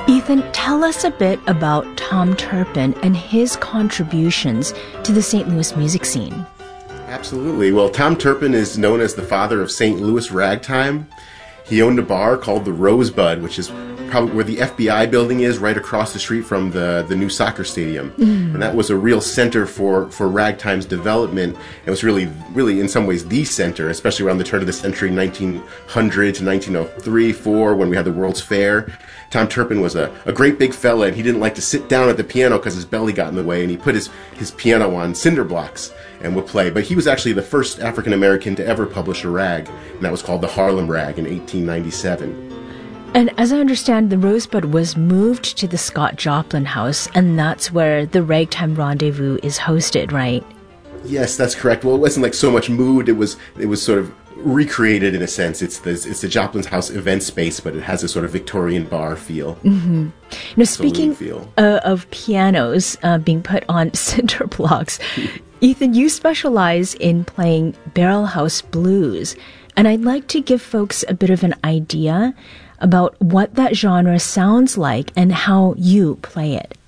Ethan, tell us a bit about Tom Turpin and his contributions to the St. Louis music scene. Absolutely. Well, Tom Turpin is known as the father of St. Louis ragtime. He owned a bar called the Rosebud, which is probably where the FBI building is, right across the street from the new soccer stadium. And that was a real center for ragtime's development. It was really in some ways the center, especially around the turn of the century, 1900 to 1903, 4, when we had the World's Fair. Tom Turpin was a great big fella, and he didn't like to sit down at the piano because his belly got in the way, and he put his piano on cinder blocks and would play. But he was actually the first African-American to ever publish a rag, and that was called the Harlem Rag in 1897. And as I understand, the Rosebud was moved to the Scott Joplin House, and that's where the Ragtime Rendezvous is hosted, right? Yes, that's correct. Well, it wasn't like so much moved. It was sort of recreated in a sense. It's the Joplin's House event space, but it has a sort of Victorian bar feel. Mm-hmm. Now, speaking of pianos being put on cinder blocks, Ethan, you specialize in playing barrel house blues, and I'd like to give folks a bit of an idea about what that genre sounds like and how you play it.